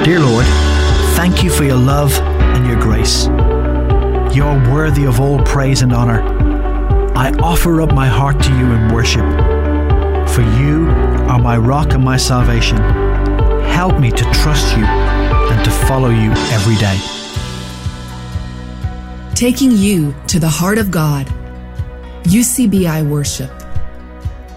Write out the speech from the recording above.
Dear Lord, thank you for your love and your grace. You are worthy of all praise and honor. I offer up my heart to you in worship. For you are my rock and my salvation. Help me to trust you and to follow you every day. Taking you to the heart of God. UCBI Worship.